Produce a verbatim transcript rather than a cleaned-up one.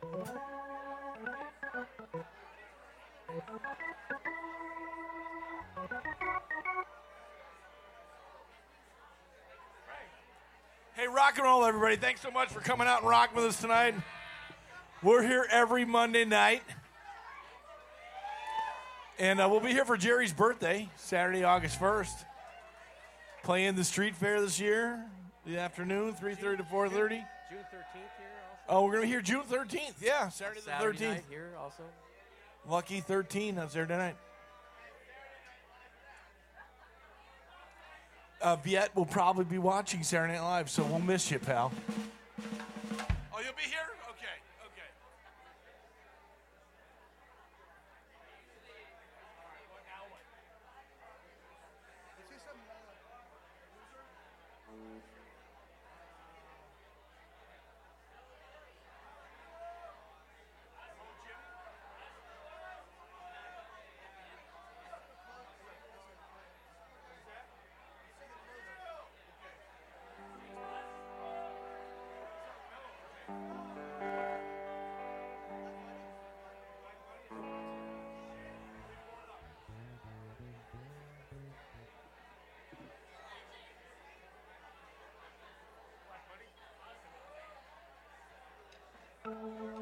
Hey, rock and roll, everybody. Thanks so much for coming out and rocking with us tonight. We're here every Monday night. And uh, we'll be here for Jerry's birthday, Saturday, August first. Playing the street fair this year, the afternoon, three thirty to four thirty. June thirteenth here also. Oh, we're going to be here June thirteenth. Yeah, Saturday the Saturday thirteenth. night here also. Lucky thirteen on Saturday night. Uh, Viet will probably be watching Saturday Night Live, so we'll miss you, pal. Oh, you'll be here? Okay, okay. Thank you.